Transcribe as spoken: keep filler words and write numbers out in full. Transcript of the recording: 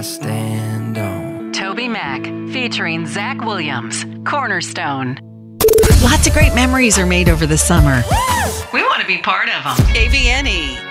I stand on. Toby Mac, featuring Zach Williams, Cornerstone. Lots of great memories are made over the summer. We want to be part of them. A V N E.